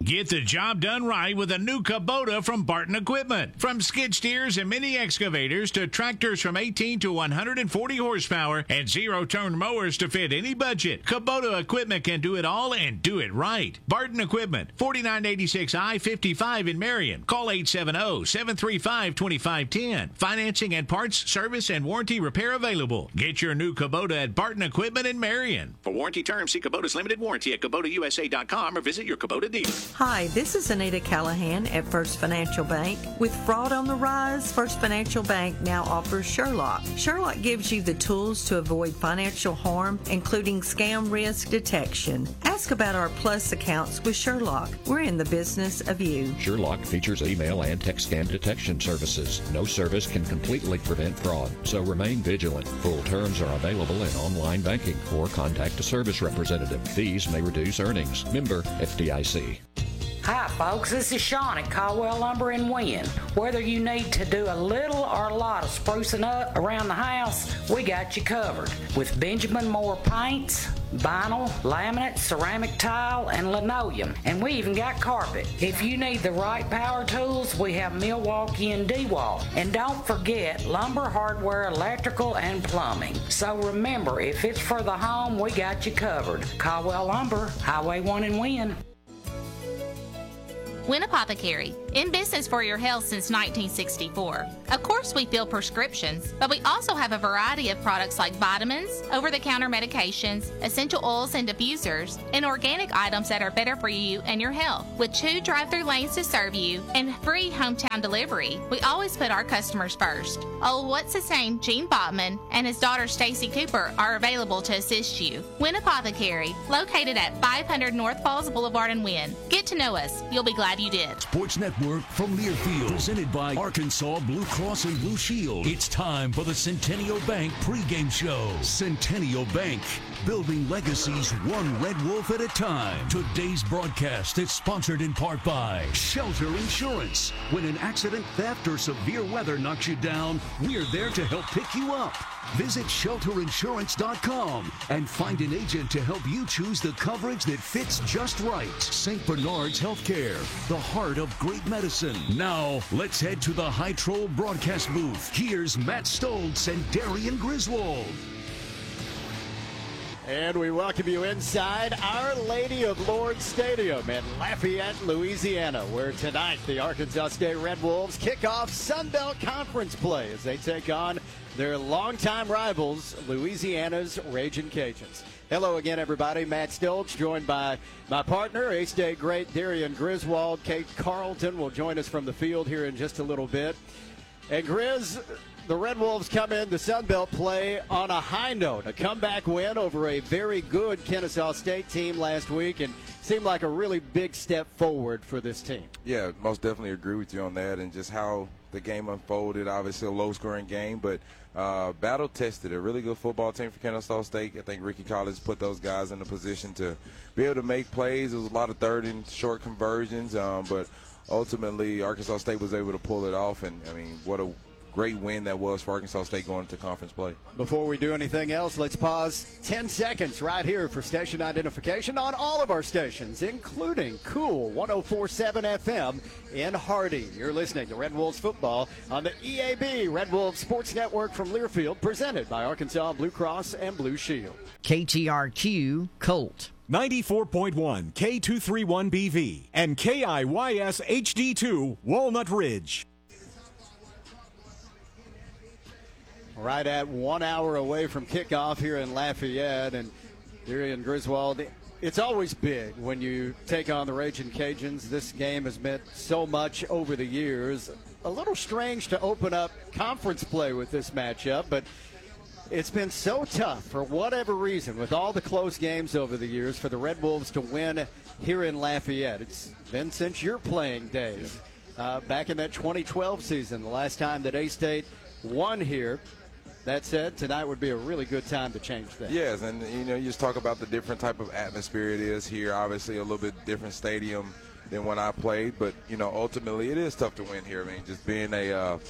Get the job done right with a new Kubota from Barton Equipment. From skid steers and mini excavators to tractors from 18 to 140 horsepower and zero-turn mowers to fit any budget, Kubota Equipment can do it all and do it right. Barton Equipment, 4986 I-55 in Marion. Call 870-735-2510. Financing and parts, service, and warranty repair available. Get your new Kubota at Barton Equipment in Marion. For warranty terms, see Kubota's limited warranty at KubotaUSA.com or visit your Kubota dealer. Hi, this is Anita Callahan at First Financial Bank. With fraud on the rise, First Financial Bank now offers Sherlock. Sherlock gives you the tools to avoid financial harm, including scam risk detection. Ask about our Plus accounts with Sherlock. We're in the business of you. Sherlock features email and text scam detection services. No service can completely prevent fraud, so remain vigilant. Full terms are available in online banking or contact a service representative. Fees may reduce earnings. Member FDIC. Hi folks, this is Sean at Caldwell Lumber in Wynn. Whether you need to do a little or a lot of sprucing up around the house, we got you covered. With Benjamin Moore paints, vinyl, laminate, ceramic tile, and linoleum. And we even got carpet. If you need the right power tools, we have Milwaukee and DeWalt. And don't forget lumber, hardware, electrical, and plumbing. So remember, if it's for the home, we got you covered. Caldwell Lumber, Highway 1 in Wynn. Wynn Apothecary, in business for your health since 1964. Of course, we fill prescriptions, but we also have a variety of products like vitamins, over-the-counter medications, essential oils and diffusers, and organic items that are better for you and your health. With 2 drive-through lanes to serve you and free hometown delivery, we always put our customers first. Old What's His Name, Gene Botman, and his daughter Stacy Cooper are available to assist you. Wynn Apothecary, located at 500 North Falls Boulevard in Wynn. Get to know us. You'll be glad you did. Sports Network from Learfield, presented by Arkansas Blue Cross and Blue Shield. It's time for the Centennial Bank pregame show. Centennial Bank, building legacies one Red Wolf at a time. Today's broadcast is sponsored in part by Shelter Insurance. When an accident, theft, or severe weather knocks you down, we're there to help pick you up. Visit shelterinsurance.com and find an agent to help you choose the coverage that fits just right. St. Bernard's Healthcare, the heart of great medicine. Now, let's head to the High Troll broadcast booth. Here's Matt Stoltz and Darian Griswold. And we welcome you inside Our Lady of Lourdes Stadium in Lafayette, Louisiana, where tonight the Arkansas State Red Wolves kick off Sun Belt Conference play as they take on their longtime rivals, Louisiana's Ragin' Cajuns. Hello again, everybody. Matt Stoltz, joined by my partner, A-State great Darian Griswold. Kate Carlton will join us from the field here in just a little bit. And Grizz, the Red Wolves come in the Sun Belt play on a high note, a comeback win over a very good Kennesaw State team last week, and seemed like a really big step forward for this team. Yeah, most definitely agree with you on that, and just how the game unfolded. Obviously a low-scoring game, but battle-tested. A really good football team for Kennesaw State. I think Ricky Collins put those guys in a position to be able to make plays. There was a lot of third and short conversions, but ultimately Arkansas State was able to pull it off, and, I mean, what a great win that was for Arkansas State going into conference play. Before we do anything else, let's pause 10 seconds right here for station identification on all of our stations, including Cool 104.7 FM in Hardy. You're listening to Red Wolves football on the EAB Red Wolves Sports Network from Learfield, presented by Arkansas Blue Cross and Blue Shield. KTRQ Colt. 94.1 K231BV and KIYS HD2 Walnut Ridge. Right at 1 hour away from kickoff here in Lafayette, and Darian Griswold, it's always big when you take on the Ragin' Cajuns. This game has meant so much over the years. A little strange to open up conference play with this matchup, but it's been so tough for whatever reason with all the close games over the years for the Red Wolves to win here in Lafayette. It's been since your playing days. Back in that 2012 season, the last time that A-State won here. That said, tonight would be a really good time to change that. Yes, and you just talk about the different type of atmosphere it is here. Obviously, a little bit different stadium than when I played, but ultimately it is tough to win here. I mean, just being a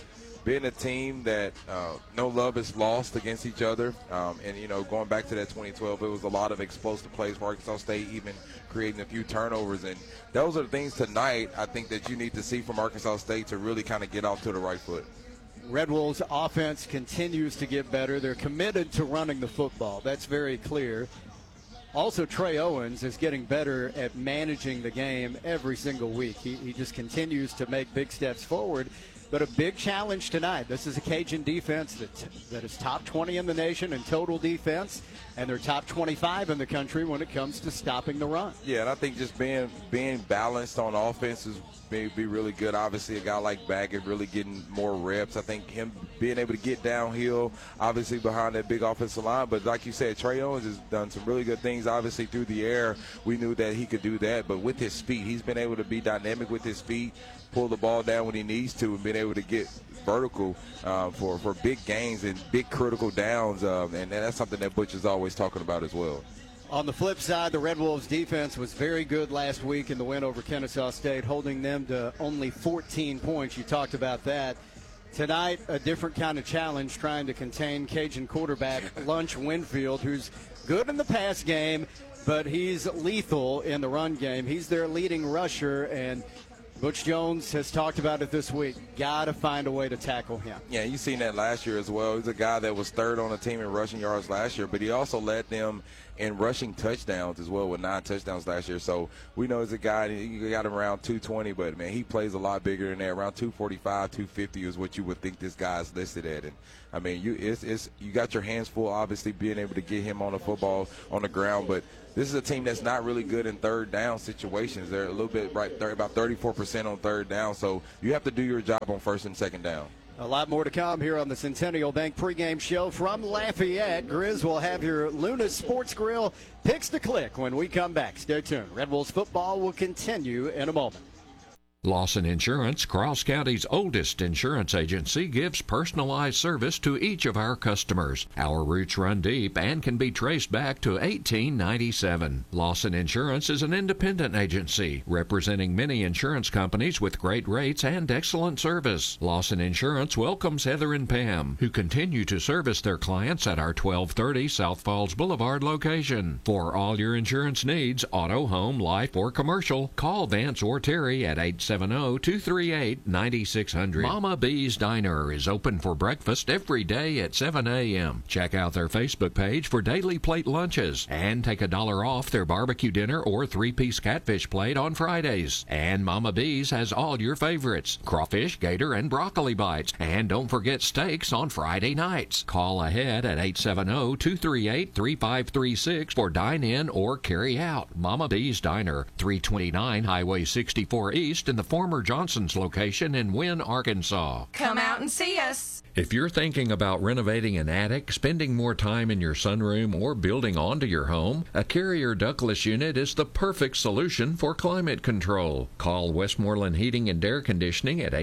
being a team that no love is lost against each other. And, you know, going back to that 2012, it was a lot of explosive plays for Arkansas State, even creating a few turnovers. And those are the things tonight I think that you need to see from Arkansas State to really kind of get off to the right foot. Red Wolves' offense continues to get better. They're committed to running the football. That's very clear. Also, Trey Owens is getting better at managing the game every single week. He just continues to make big steps forward. But a big challenge tonight. This is a Cajun defense that is top 20 in the nation in total defense, and they're top 25 in the country when it comes to stopping the run. Yeah, and I think just being balanced on offense is be really good. Obviously, a guy like Baggett really getting more reps. I think him being able to get downhill, obviously behind that big offensive line. But like you said, Trey Owens has done some really good things. Obviously, through the air, we knew that he could do that. But with his feet, he's been able to be dynamic with his feet, pull the ball down when he needs to, and being able to get vertical for big gains and big critical downs. And that's something that Butch is always talking about as well. On the flip side, the Red Wolves defense was very good last week in the win over Kennesaw State, holding them to only 14 points. You talked about that. Tonight, a different kind of challenge, trying to contain Cajun quarterback Lunch Winfield, who's good in the pass game, but he's lethal in the run game. He's their leading rusher, and Butch Jones has talked about it this week. Got to find a way to tackle him. Yeah, you've seen that last year as well. He's a guy that was third on the team in rushing yards last year, but he also led them in rushing touchdowns as well with 9 touchdowns last year. So we know he's a guy, you got him around 220, but, man, he plays a lot bigger than that. Around 245, 250 is what you would think this guy is listed at. And, I mean, you got your hands full, obviously, being able to get him on the football on the ground, but this is a team that's not really good in third down situations. They're a little bit about 34% on third down, so you have to do your job on first and second down. A lot more to come here on the Centennial Bank pregame show from Lafayette. Grizz will have your Luna Sports Grill picks to click when we come back. Stay tuned. Red Wolves football will continue in a moment. Lawson Insurance, Cross County's oldest insurance agency, gives personalized service to each of our customers. Our roots run deep and can be traced back to 1897. Lawson Insurance is an independent agency representing many insurance companies with great rates and excellent service. Lawson Insurance welcomes Heather and Pam, who continue to service their clients at our 1230 South Falls Boulevard location. For all your insurance needs, auto, home, life, or commercial, call Vance or Terry at 870-238-9600. Mama B's Diner is open for breakfast every day at 7 a.m. Check out their Facebook page for daily plate lunches and take $1 off their barbecue dinner or 3-piece catfish plate on Fridays. And Mama B's has all your favorites: crawfish, gator, and broccoli bites. And don't forget steaks on Friday nights. Call ahead at 870-238-3536 for dine-in or carry out. Mama B's Diner, 329 Highway 64 East in the former Johnson's location in Wynne, Arkansas. Come out and see us. If you're thinking about renovating an attic, spending more time in your sunroom, or building onto your home, a Carrier ductless unit is the perfect solution for climate control. Call Westmoreland Heating and Air Conditioning at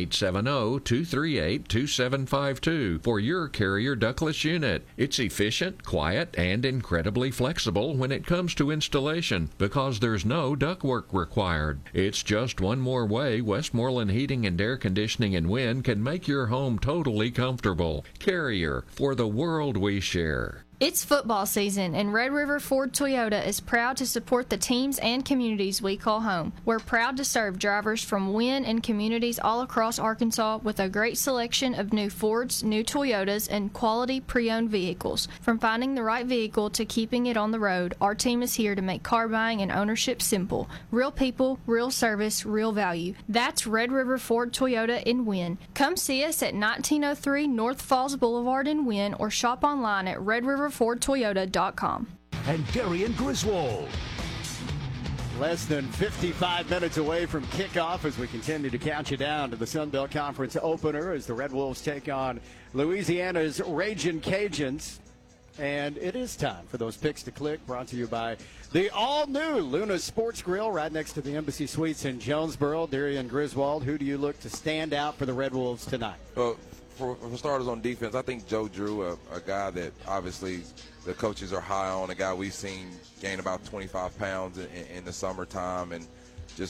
870-238-2752 for your Carrier ductless unit. It's efficient, quiet, and incredibly flexible when it comes to installation because there's no ductwork required. It's just one more way Westmoreland Heating and Air Conditioning in Wynne can make your home totally comfortable. Carrier, for the world we share. It's football season, and Red River Ford Toyota is proud to support the teams and communities we call home. We're proud to serve drivers from Wynne and communities all across Arkansas with a great selection of new Fords, new Toyotas, and quality pre-owned vehicles. From finding the right vehicle to keeping it on the road, our team is here to make car buying and ownership simple. Real people, real service, real value. That's Red River Ford Toyota in Wynne. Come see us at 1903 North Falls Boulevard in Wynne or shop online at redriverfordtoyota.com. And Darian Griswold. Less than 55 minutes away from kickoff as we continue to count you down to the Sun Belt Conference opener as the Red Wolves take on Louisiana's Ragin' Cajuns. And it is time for those picks to click, brought to you by the all-new Luna Sports Grill right next to the Embassy Suites in Jonesboro. Darian Griswold, who do you look to stand out for the Red Wolves tonight? Well, for starters on defense, I think Joe Drew, a guy that obviously the coaches are high on, a guy we've seen gain about 25 pounds in the summertime and just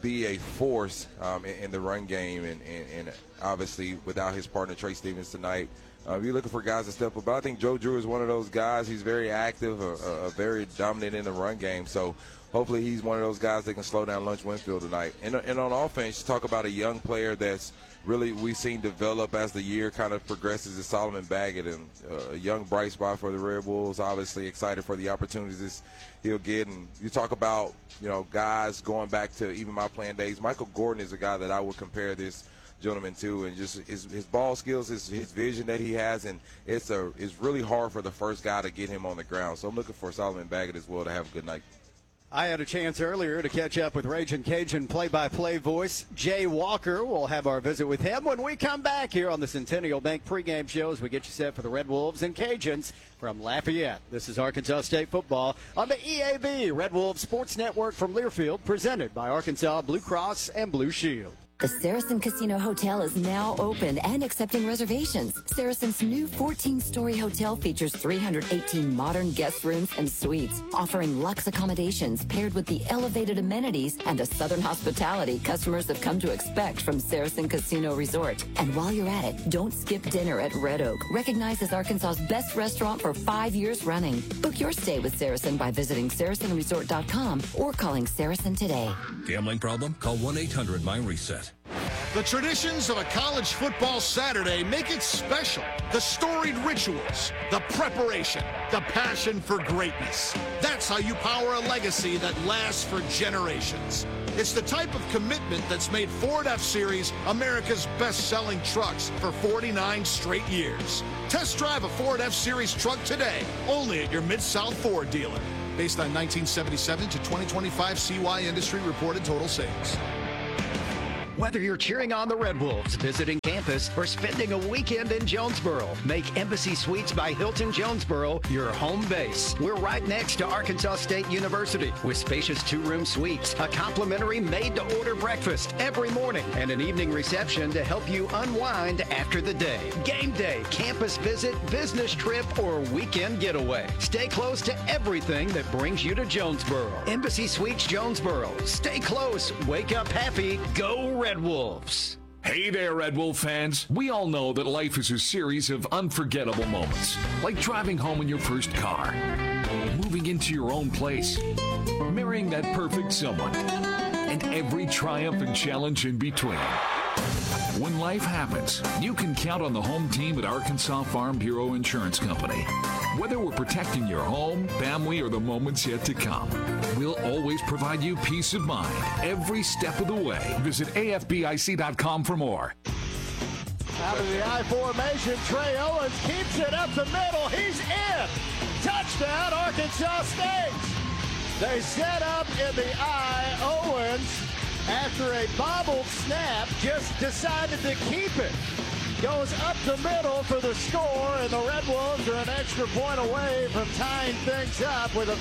be a force in the run game, and obviously without his partner Trey Stevens tonight, you're looking for guys to step up. But I think Joe Drew is one of those guys. He's very active, very dominant in the run game. So hopefully he's one of those guys that can slow down Lunch Winfield tonight. And on offense, talk about a young player that's really we've seen develop as the year kind of progresses is Solomon Baggett, and a young bright spot for the Red Wolves. Obviously excited for the opportunities he'll get. And you talk about, guys going back to even my playing days. Michael Gordon is a guy that I would compare this gentleman to, and just his ball skills, his vision that he has, and it's really hard for the first guy to get him on the ground. So I'm looking for Solomon Baggett as well to have a good night. I had a chance earlier to catch up with Ragin' Cajun play-by-play voice Jay Walker. We'll have our visit with him when we come back here on the Centennial Bank pregame show as we get you set for the Red Wolves and Cajuns from Lafayette. This is Arkansas State football on the EAB Red Wolves Sports Network from Learfield, presented by Arkansas Blue Cross and Blue Shield. The Saracen Casino Hotel is now open and accepting reservations. Saracen's new 14-story hotel features 318 modern guest rooms and suites, offering luxe accommodations paired with the elevated amenities and the Southern hospitality customers have come to expect from Saracen Casino Resort. And while you're at it, don't skip dinner at Red Oak, recognized as Arkansas's best restaurant for 5 years running. Book your stay with Saracen by visiting SaracenResort.com or calling Saracen today. Gambling problem? Call 1-800-MY-RESET. The traditions of a college football Saturday make it special. The storied rituals, the preparation, the passion for greatness. That's how you power a legacy that lasts for generations. It's the type of commitment that's made Ford F-Series America's best-selling trucks for 49 straight years. Test drive a Ford F-Series truck today, only at your Mid-South Ford dealer. Based on 1977 to 2025 CY Industry reported total sales. Whether you're cheering on the Red Wolves, visiting campus, or spending a weekend in Jonesboro, make Embassy Suites by Hilton Jonesboro your home base. We're right next to Arkansas State University with spacious two-room suites, a complimentary made-to-order breakfast every morning, and an evening reception to help you unwind after the day. Game day, campus visit, business trip, or weekend getaway. Stay close to everything that brings you to Jonesboro. Embassy Suites Jonesboro. Stay close, wake up happy, go Red Wolves. Hey there, Red Wolf fans. We all know that life is a series of unforgettable moments, like driving home in your first car, moving into your own place, marrying that perfect someone, and every triumph and challenge in between. When life happens, you can count on the home team at Arkansas Farm Bureau Insurance Company. Whether we're protecting your home, family, or the moments yet to come, we'll always provide you peace of mind every step of the way. Visit AFBIC.com for more. Out of the I formation, Trey Owens keeps it up the middle. He's in. Touchdown, Arkansas State. They set up in the I. Owens, after a bobbled snap, just decided to keep it. Goes up the middle for the score, and the Red Wolves are an extra point away from tying things up with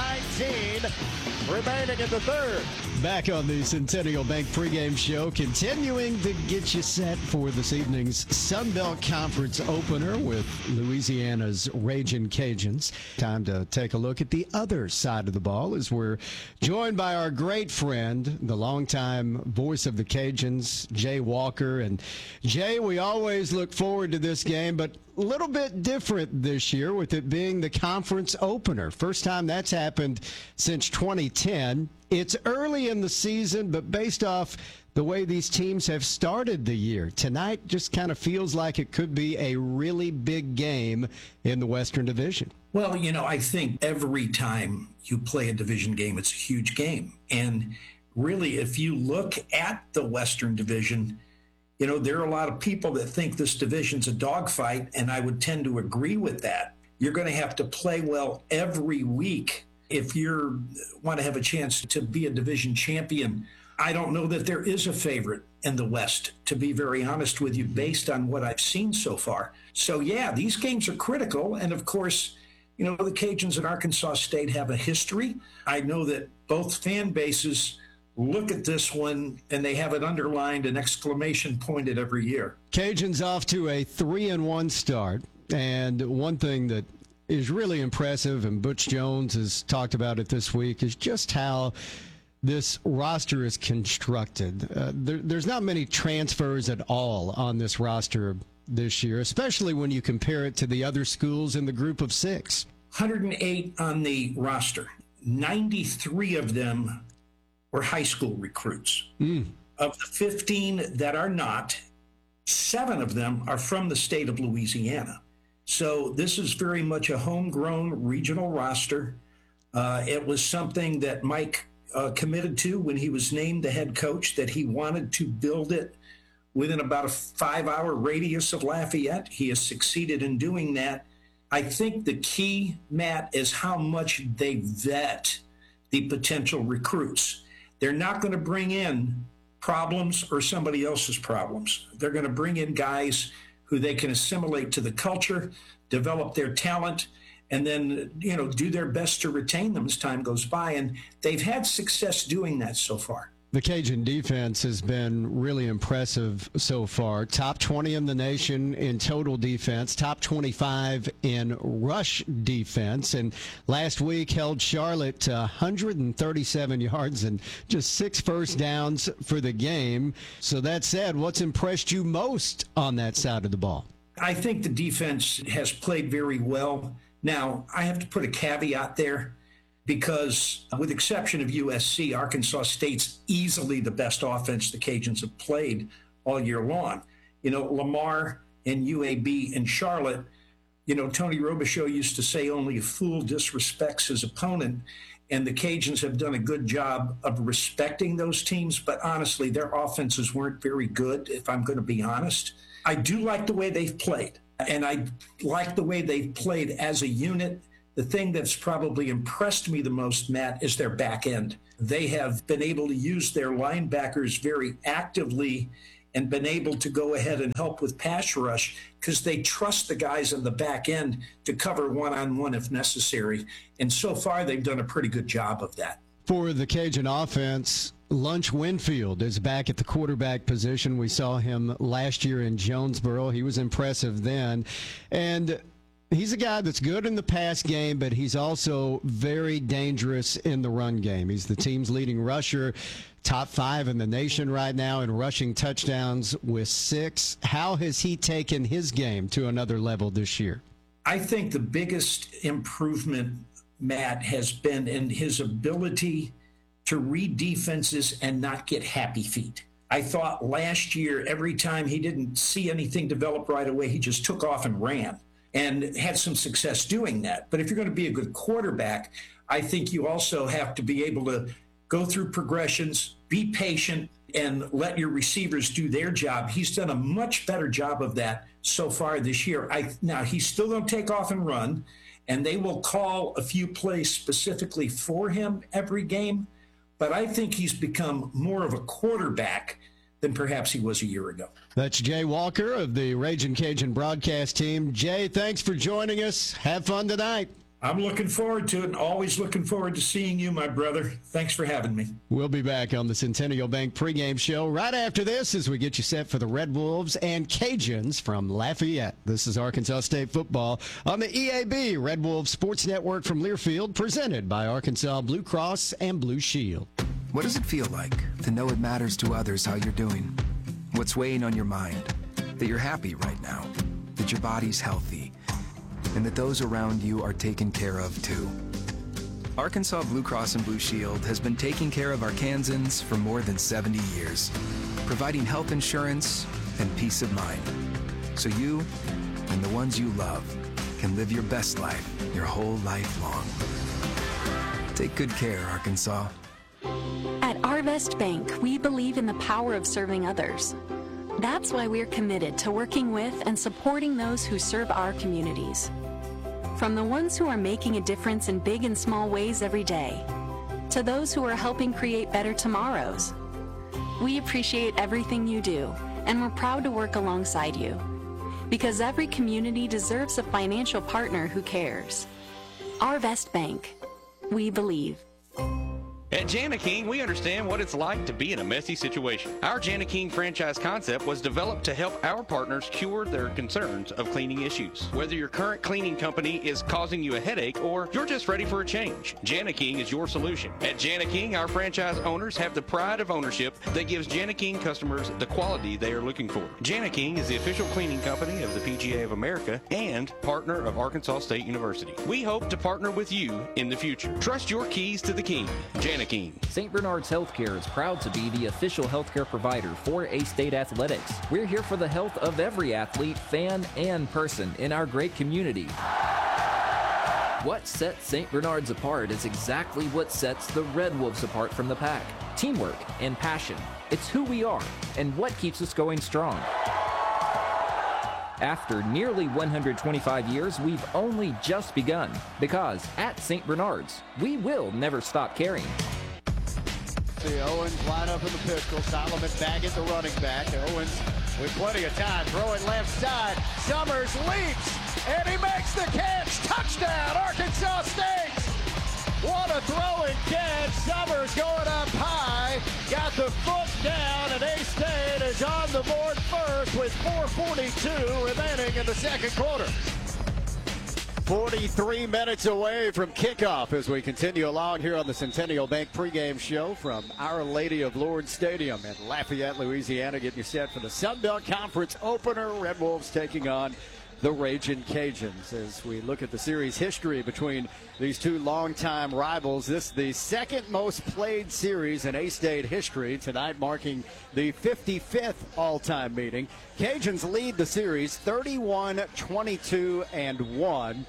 1:19 remaining in the third. Back on the Centennial Bank pregame show, continuing to get you set for this evening's Sun Belt Conference opener with Louisiana's Ragin' Cajuns. Time to take a look at the other side of the ball as we're joined by our great friend, the longtime voice of the Cajuns, Jay Walker. And Jay, we always look forward to this game, but a little bit different this year with it being the conference opener. First time that's happened since 2010. It's early in the season, but based off the way these teams have started the year, tonight just kind of feels like it could be a really big game in the Western Division. Well, I think every time you play a division game, it's a huge game. And really, if you look at the Western Division, there are a lot of people that think this division's a dogfight, and I would tend to agree with that. You're going to have to play well every week if you want to have a chance to be a division champion. I don't know that there is a favorite in the West, to be very honest with you, based on what I've seen so far. So, yeah, these games are critical. And, of course, the Cajuns at Arkansas State have a history. I know that both fan bases look at this one, and they have it underlined, an exclamation point at every year. Cajuns off to a 3-1 start. And one thing that is really impressive, and Butch Jones has talked about it this week, is just how this roster is constructed. There's not many transfers at all on this roster this year, especially when you compare it to the other schools in the group of 6. 108 on the roster. 93 of them were high school recruits. Of the 15 that are not, 7 of them are from the state of Louisiana. So this is very much a homegrown regional roster. It was something that Mike committed to when he was named the head coach, that he wanted to build it within about a 5-hour radius of Lafayette. He has succeeded in doing that. I think the key, Matt, is how much they vet the potential recruits. They're not going to bring in problems or somebody else's problems. They're going to bring in guys who they can assimilate to the culture, develop their talent, and then, do their best to retain them as time goes by. And they've had success doing that so far. The Cajun defense has been really impressive so far. Top 20 in the nation in total defense, top 25 in rush defense, and last week held Charlotte to 137 yards and just 6 first downs for the game. So that said, what's impressed you most on that side of the ball? I think the defense has played very well. Now, I have to put a caveat there, because with exception of USC, Arkansas State's easily the best offense the Cajuns have played all year long. Lamar and UAB and Charlotte, Tony Robichaux used to say only a fool disrespects his opponent, and the Cajuns have done a good job of respecting those teams, but honestly, their offenses weren't very good, if I'm going to be honest. I do like the way they've played, and I like the way they've played as a unit. The thing that's probably impressed me the most, Matt, is their back end. They have been able to use their linebackers very actively and been able to go ahead and help with pass rush because they trust the guys in the back end to cover one-on-one if necessary. And so far, they've done a pretty good job of that. For the Cajun offense, Lunch Winfield is back at the quarterback position. We saw him last year in Jonesboro. He was impressive then. And he's a guy that's good in the pass game, but he's also very dangerous in the run game. He's the team's leading rusher, top 5 in the nation right now in rushing touchdowns with 6. How has he taken his game to another level this year? I think the biggest improvement, Matt, has been in his ability to read defenses and not get happy feet. I thought last year, every time he didn't see anything develop right away, he just took off and ran, and had some success doing that. But if you're going to be a good quarterback, I think you also have to be able to go through progressions, be patient, and let your receivers do their job. He's done a much better job of that so far this year. Now, he's still going to take off and run, and they will call a few plays specifically for him every game. But I think he's become more of a quarterback than perhaps he was a year ago. That's Jay Walker of the Ragin' Cajun broadcast team. Jay, thanks for joining us. Have fun tonight. I'm looking forward to it, and always looking forward to seeing you, my brother. Thanks for having me. We'll be back on the Centennial Bank pregame show right after this as we get you set for the Red Wolves and Cajuns from Lafayette. This is Arkansas State football on the EAB Red Wolves Sports Network from Learfield, presented by Arkansas Blue Cross and Blue Shield. What does it feel like to know it matters to others how you're doing? What's weighing on your mind? That you're happy right now, that your body's healthy, and that those around you are taken care of too. Arkansas Blue Cross and Blue Shield has been taking care of Arkansans for more than 70 years, providing health insurance and peace of mind, so you and the ones you love can live your best life your whole life long. Take good care, Arkansas. At Arvest Bank, we believe in the power of serving others. That's why we're committed to working with and supporting those who serve our communities. From the ones who are making a difference in big and small ways every day, to those who are helping create better tomorrows. We appreciate everything you do, and we're proud to work alongside you. Because every community deserves a financial partner who cares. Arvest Bank. We believe. At Jana King, we understand what it's like to be in a messy situation. Our Jana King franchise concept was developed to help our partners cure their concerns of cleaning issues. Whether your current cleaning company is causing you a headache or you're just ready for a change, Jana King is your solution. At Jana King, our franchise owners have the pride of ownership that gives Jana King customers the quality they are looking for. Jana King is the official cleaning company of the PGA of America and partner of Arkansas State University. We hope to partner with you in the future. Trust your keys to the King. Jana King. St. Bernard's Healthcare is proud to be the official healthcare provider for A-State Athletics. We're here for the health of every athlete, fan, and person in our great community. What sets St. Bernard's apart is exactly what sets the Red Wolves apart from the pack. Teamwork and passion. It's who we are and what keeps us going strong. After nearly 125 years, we've only just begun, because at St. Bernard's, we will never stop caring. See Owens line up in the pistol. Solomon Baggett, the running back. Owens with plenty of time, throwing left side. Summers leaps, and he makes the catch. Touchdown, Arkansas State! What a throwing catch. Summers going up high. Got the foot down, and A-State is on the board first with 4:42 remaining in the second quarter. 43 minutes away from kickoff as we continue along here on the Centennial Bank pregame show from Our Lady of Lourdes Stadium in Lafayette, Louisiana, getting you set for the Sun Belt Conference opener. Red Wolves taking on the Ragin' Cajuns. As we look at the series history between these two longtime rivals, this is the second most played series in A-State history, tonight marking the 55th all-time meeting. Cajuns lead the series 31-22-1.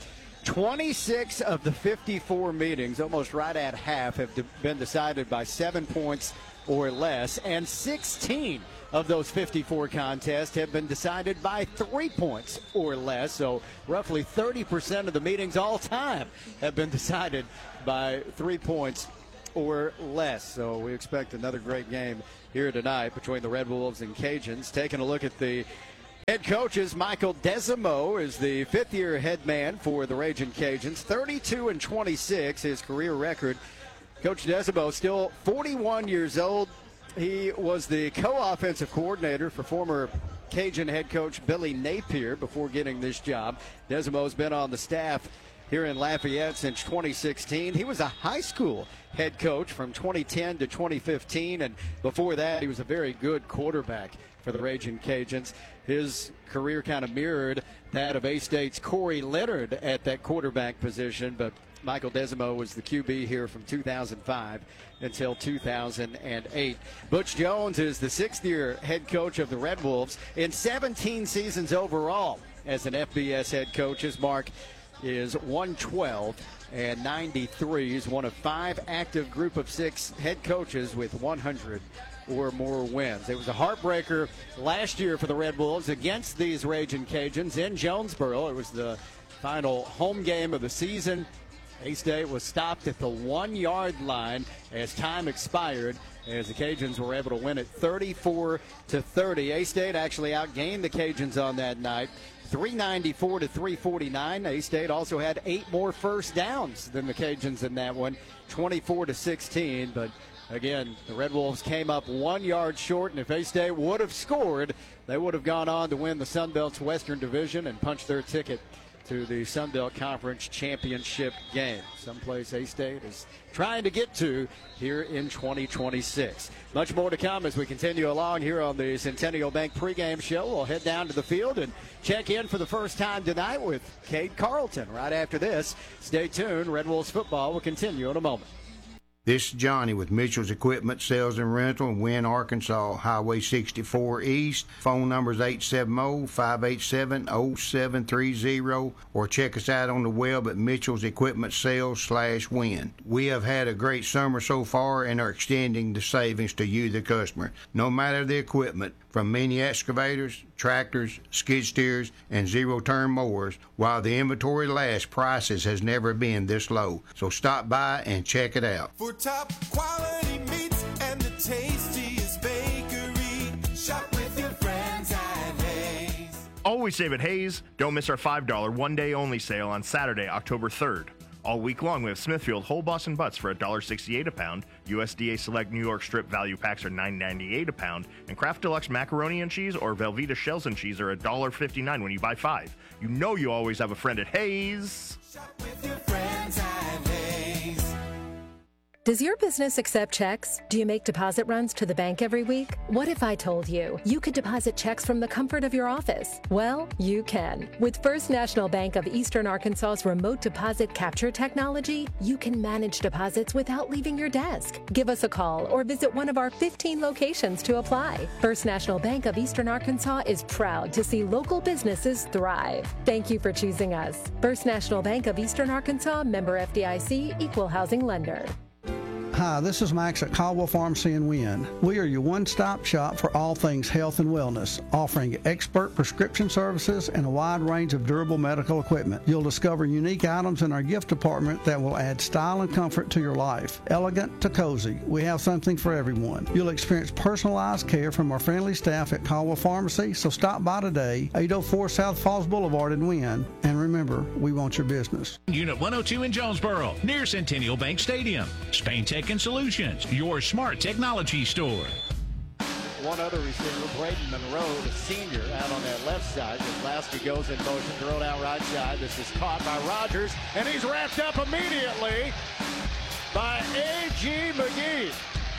26 of the 54 meetings, almost right at half, have been decided by 7 points or less, and 16 of those 54 contests have been decided by 3 points or less. So roughly 30% of the meetings all time have been decided by 3 points or less. So we expect another great game here tonight between the Red Wolves and Cajuns. Taking a look at the head coaches, Michael Desimo is the fifth-year head man for the Ragin' Cajuns. 32-26, his career record. Coach Desimo still 41 years old. He was the co-offensive coordinator for former Cajun head coach Billy Napier before getting this job. Desimo's been on the staff here in Lafayette since 2016. He was a high school head coach from 2010 to 2015, and before that he was a very good quarterback for the Ragin' Cajuns. His career kind of mirrored that of A-State's Corey Leonard at that quarterback position, but Michael Desimo was the QB here from 2005 until 2008. Butch Jones is the sixth-year head coach of the Red Wolves in 17 seasons overall as an FBS head coach. His mark is 112 and 93. He's one of 5 active group of 6 head coaches with 100 or more wins. It was a heartbreaker last year for the Red Wolves against these Ragin' Cajuns in Jonesboro. It was the final home game of the season. A-State was stopped at the 1-yard line as time expired, as the Cajuns were able to win it 34-30. A-State actually outgained the Cajuns on that night, 394-349. A-State also had 8 more first downs than the Cajuns in that one, 24-16. But again, the Red Wolves came up 1 yard short, and if A-State would have scored, they would have gone on to win the Sun Belt's Western Division and punch their ticket to the Sun Belt Conference Championship game, someplace A-State is trying to get to here in 2026. Much more to come as we continue along here on the Centennial Bank pregame show. We'll head down to the field and check in for the first time tonight with Cade Carlton. Right after this, stay tuned. Red Wolves football will continue in a moment. This is Johnny with Mitchell's Equipment Sales and Rental in Wynne, Arkansas, Highway 64 East. Phone number is 870-587-0730, or check us out on the web at mitchellsequipmentsales.com/win. We have had a great summer so far and are extending the savings to you, the customer. No matter the equipment, from mini excavators, tractors, skid steers, and zero-turn mowers, while the inventory lasts, prices has never been this low. So stop by and check it out. For top quality meats and the tastiest bakery, shop with your friends at Hayes. Always save at Hayes. Don't miss our $5 one-day only sale on Saturday, October 3rd. All week long, we have Smithfield whole Boston butts for $1.68 a pound. USDA Select New York Strip value packs are $9.98 a pound. And Kraft Deluxe macaroni and cheese or Velveeta shells and cheese are $1.59 when you buy 5. You know you always have a friend at Hayes. Shop with your friends at Hayes. Does your business accept checks? Do you make deposit runs to the bank every week? What if I told you you could deposit checks from the comfort of your office? Well, you can. With First National Bank of Eastern Arkansas's remote deposit capture technology, you can manage deposits without leaving your desk. Give us a call or visit one of our 15 locations to apply. First National Bank of Eastern Arkansas is proud to see local businesses thrive. Thank you for choosing us. First National Bank of Eastern Arkansas, member FDIC, equal housing lender. Hi, this is Max at Caldwell Pharmacy in Wynn. We are your one-stop shop for all things health and wellness, offering expert prescription services and a wide range of durable medical equipment. You'll discover unique items in our gift department that will add style and comfort to your life. Elegant to cozy, we have something for everyone. You'll experience personalized care from our friendly staff at Caldwell Pharmacy, so stop by today, 804 South Falls Boulevard in Wynn. And remember, we want your business. Unit 102 in Jonesboro, near Centennial Bank Stadium. Spain Tech and Solutions, your smart technology store. One other receiver, Braden Monroe, the senior, out on that left side. Lasky goes in motion, thrown out right side. This is caught by Rogers, and he's wrapped up immediately by A.G. McGee.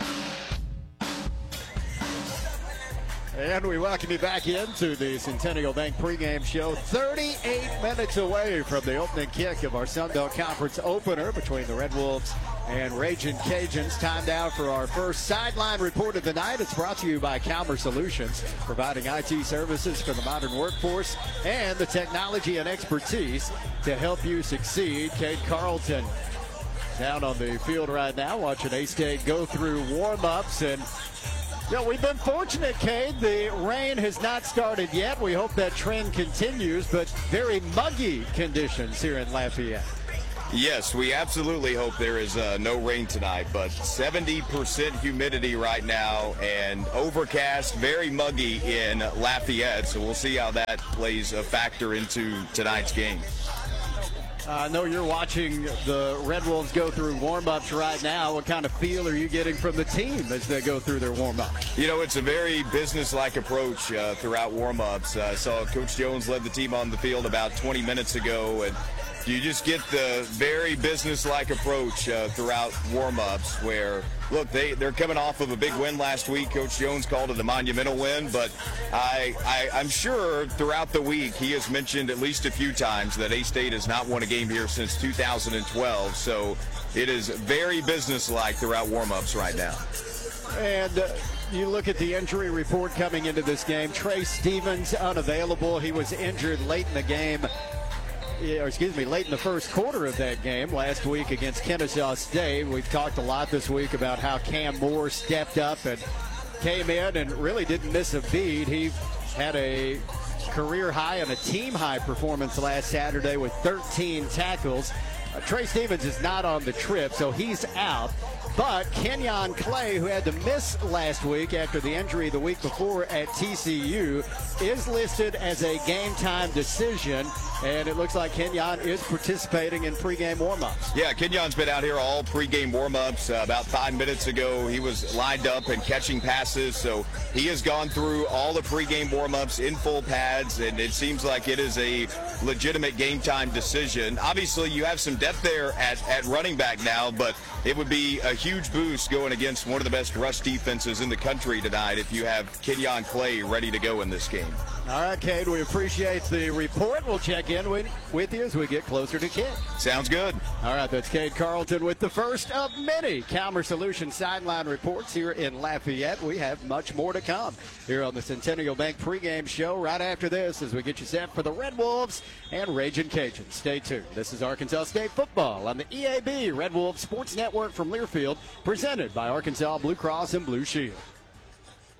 And we welcome you back into the Centennial Bank pregame show. 38 minutes away from the opening kick of our Sunbelt Conference opener between the Red Wolves and Ragin' Cajuns. Time now for our first sideline report of the night. It's brought to you by Calmer Solutions, providing IT services for the modern workforce and the technology and expertise to help you succeed. Cade Carlton down on the field right now, watching A-State go through warm-ups. And we've been fortunate, Cade. The rain has not started yet. We hope that trend continues, but very muggy conditions here in Lafayette. Yes, we absolutely hope there is no rain tonight, but 70% humidity right now and overcast, very muggy in Lafayette, so we'll see how that plays a factor into tonight's game. I know you're watching the Red Wolves go through warm-ups right now. What kind of feel are you getting from the team as they go through their warm-up? You know, it's a very business-like approach throughout warm-ups. I saw Coach Jones led the team on the field about 20 minutes ago, and you just get the very business-like approach throughout warm-ups where, look, they're coming off of a big win last week. Coach Jones called it a monumental win, but I'm sure throughout the week he has mentioned at least a few times that A-State has not won a game here since 2012, so it is very business-like throughout warm-ups right now. And you look at the injury report coming into this game. Trey Stevens unavailable. He was injured late in the game. Late in the first quarter of that game last week against Kennesaw State. We've talked a lot this week about how Cam Moore stepped up and came in and really didn't miss a beat. He had a career high and a team high performance last Saturday with 13 tackles. Trey Stevens is not on the trip, so he's out. But Kenyon Clay, who had to miss last week after the injury the week before at TCU, is listed as a game-time decision, and it looks like Kenyon is participating in pregame warm-ups. Yeah, Kenyon's been out here all pregame warm-ups. About 5 minutes ago, he was lined up and catching passes, so he has gone through all the pregame warm-ups in full pads, and it seems like it is a legitimate game-time decision. Obviously, you have some depth there at running back now, but it would be a huge boost going against one of the best rush defenses in the country tonight if you have Kenyon Clay ready to go in this game. All right, Cade, we appreciate the report. We'll check in with you as we get closer to kick. Sounds good. All right, that's Cade Carlton with the first of many Calmer Solutions sideline reports here in Lafayette. We have much more to come here on the Centennial Bank pregame show right after this as we get you set for the Red Wolves and Ragin' Cajuns. Stay tuned. This is Arkansas State football on the EAB Red Wolves Sports Network from Learfield, presented by Arkansas Blue Cross and Blue Shield.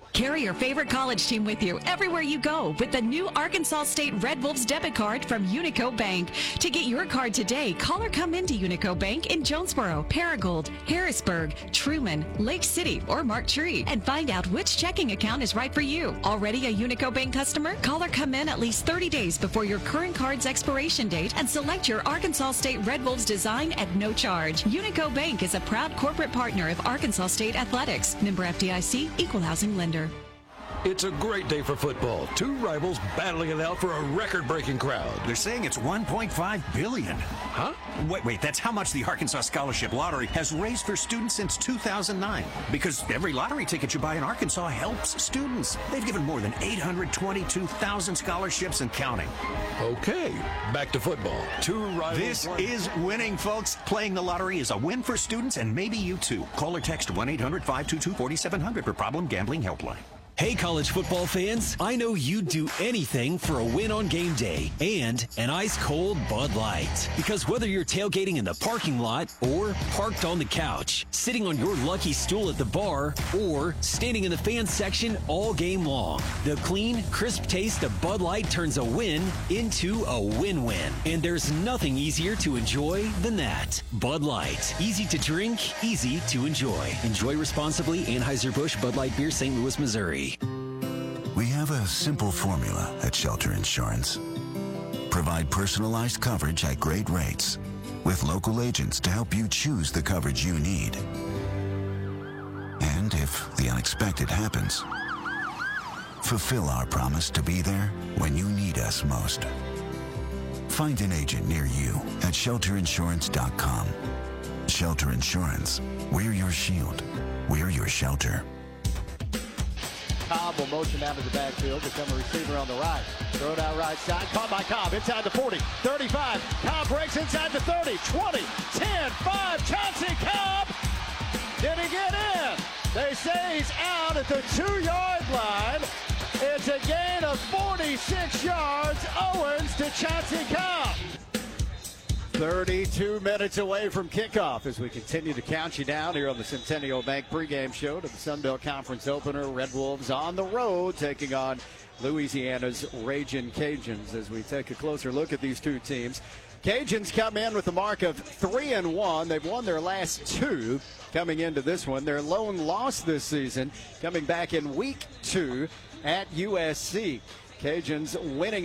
Carry your favorite college team with you everywhere you go with the new Arkansas State Red Wolves debit card from Unico Bank. To get your card today, call or come into Unico Bank in Jonesboro, Paragould, Harrisburg, Truman, Lake City, or Mark Tree and find out which checking account is right for you. Already a Unico Bank customer? Call or come in at least 30 days before your current card's expiration date and select your Arkansas State Red Wolves design at no charge. Unico Bank is a proud corporate partner of Arkansas State Athletics. Member FDIC, Equal Housing Lender. It's a great day for football. Two rivals battling it out for a record-breaking crowd. They're saying it's $1.5 billion. Huh? Wait, that's how much the Arkansas Scholarship Lottery has raised for students since 2009. Because every lottery ticket you buy in Arkansas helps students. They've given more than 822,000 scholarships and counting. Okay, back to football. Two rivals. This is winning, folks. Playing the lottery is a win for students and maybe you too. Call or text 1-800-522-4700 for Problem Gambling Helpline. Hey, college football fans, I know you'd do anything for a win on game day and an ice-cold Bud Light. Because whether you're tailgating in the parking lot or parked on the couch, sitting on your lucky stool at the bar, or standing in the fans section all game long, the clean, crisp taste of Bud Light turns a win into a win-win. And there's nothing easier to enjoy than that. Bud Light. Easy to drink, easy to enjoy. Enjoy responsibly. Anheuser-Busch Bud Light Beer, St. Louis, Missouri. We have a simple formula at Shelter Insurance. Provide personalized coverage at great rates with local agents to help you choose the coverage you need. And if the unexpected happens, fulfill our promise to be there when you need us most. Find an agent near you at shelterinsurance.com. Shelter Insurance. We're your shield. We're your shelter. Cobb will motion out of the backfield, become a receiver on the right. Throw it out right side, caught by Cobb, inside the 40, 35. Cobb breaks inside the 30, 20, 10, 5. Chauncey Cobb, did he get in? They say he's out at the 2-yard line. It's a gain of 46 yards. Owens to Chauncey Cobb. 32 minutes away from kickoff as we continue to count you down here on the Centennial Bank pregame show to the Sun Belt Conference opener. Red Wolves on the road taking on Louisiana's Ragin' Cajuns as we take a closer look at these two teams. Cajuns come in with a mark of 3-1. They've won their last two coming into this one. Their lone loss this season coming back in week 2 at USC. Cajuns winning